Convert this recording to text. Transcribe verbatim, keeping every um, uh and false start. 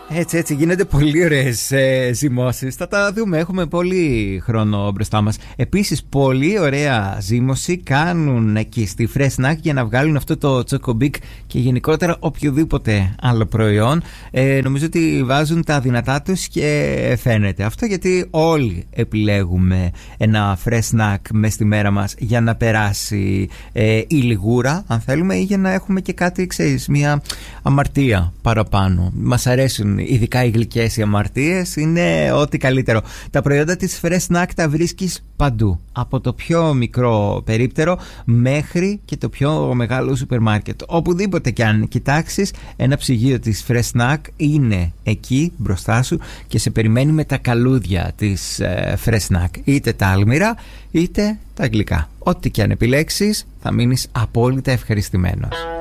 Έτσι, έτσι γίνονται πολύ ωραίες ε, ζυμώσεις. Θα τα δούμε, έχουμε πολύ χρόνο μπροστά μας. Επίσης, πολύ ωραία ζύμωση κάνουν εκεί στη Fresh Snack για να βγάλουν αυτό το Chocobic και γενικότερα οποιοδήποτε άλλο προϊόν. Ε, νομίζω ότι βάζουν τα δυνατά τους και φαίνεται αυτό, γιατί όλοι επιλέγουμε ένα Fresh Snack μες στη μέρα μας για να περάσει ε, η λιγούρα, αν θέλουμε, ή για να έχουμε και κάτι, ξέρεις, μια αμαρτία παραπάνω. Μας αρέσουν ειδικά οι γλυκές οι αμαρτίες, είναι ό,τι καλύτερο. Τα προϊόντα της Fresh Snack τα βρίσκεις παντού, από το πιο μικρό περίπτερο μέχρι και το πιο μεγάλο σούπερ μάρκετ. Οπουδήποτε και αν κοιτάξεις, ένα ψυγείο της Fresh Snack είναι εκεί μπροστά σου και σε περιμένει με τα καλούδια της ε, Fresh Snack, είτε τα άλμυρα είτε τα γλυκά. Ό,τι και αν επιλέξεις, θα μείνεις απόλυτα ευχαριστημένος.